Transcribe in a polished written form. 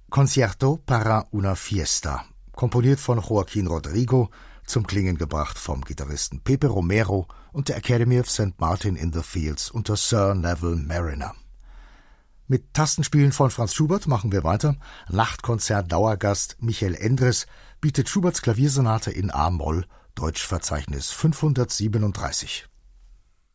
Concierto para una fiesta, komponiert von Joaquín Rodrigo, zum Klingen gebracht vom Gitarristen Pepe Romero und der Academy of St. Martin in the Fields unter Sir Neville Mariner. Mit Tastenspielen von Franz Schubert machen wir weiter. Nachtkonzert-Dauergast Michael Endres bietet Schuberts Klaviersonate in A-Moll, Deutschverzeichnis 537.